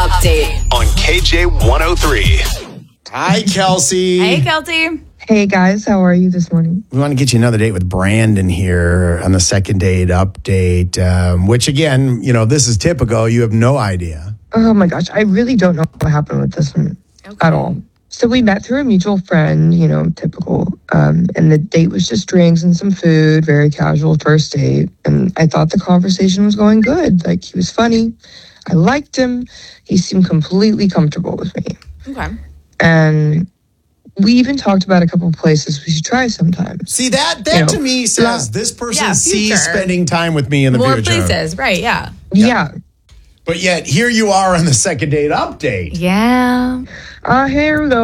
update on KJ103. Hi, Kelsey. Hey, Kelsey. Hey guys, how are you this morning? We want to get you another date with Brandon here on the second date update, which again, this is typical. You have no idea. Oh my gosh, I really don't know what happened with this one at all. So we met through a mutual friend, typical. And the date was just drinks and some food, very casual first date. And I thought the conversation was going good. Like, he was funny. I liked him. He seemed completely comfortable with me. Okay. And we even talked about a couple of places we should try sometime. See, that to me says this person sees future. spending time with me in the More future. places, right, yeah. Yeah. But yet, here you are on the second date update. Yeah. Here we go.